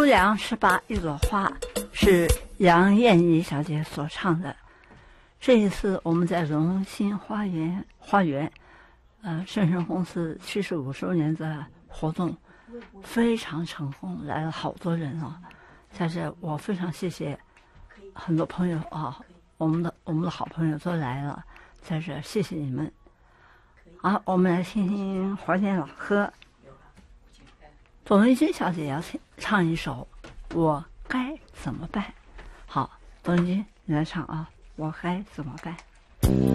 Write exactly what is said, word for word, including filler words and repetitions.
梁十八一朵花是杨燕妮小姐所唱的。这一次我们在荣兴花园花园，呃，盛盛公司七十五周年的活动非常成功，来了好多人哦。在这我非常谢谢很多朋友啊，我们的我们的好朋友都来了，在这谢谢你们。好，我们来听听怀念老歌。董维君小姐要唱一首《我该怎么办》。好，董维君你来唱啊，《我该怎么办》。